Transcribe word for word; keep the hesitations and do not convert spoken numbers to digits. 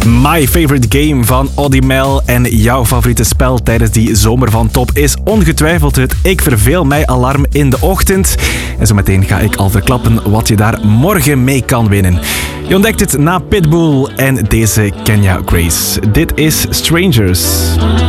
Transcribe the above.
My favorite game van Audimel. En jouw favoriete spel tijdens die zomer van Top is ongetwijfeld het Ik Verveel Mij alarm in de ochtend. En zo meteen ga ik al verklappen wat je daar morgen mee kan winnen. Je ontdekt het na Pitbull en deze Kenya Grace. Dit is Strangers.